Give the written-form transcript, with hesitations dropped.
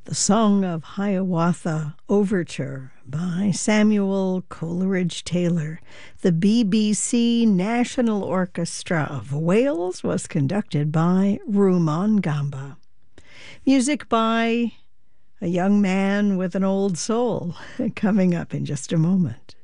The Song of Hiawatha Overture by Samuel Coleridge Taylor. The BBC National Orchestra of Wales was conducted by Rumon Gamba. Music by a young man with an old soul coming up in just a moment.